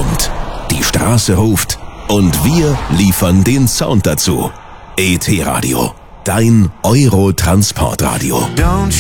brummt, die Straße ruft und wir liefern den Sound dazu. ET Radio, dein Euro-Transportradio. Don't